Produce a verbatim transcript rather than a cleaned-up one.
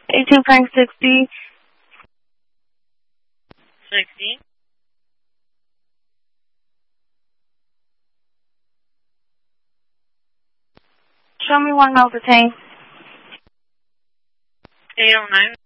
eighteen Frank sixty. sixty. Show me one mile detain. eight oh nine.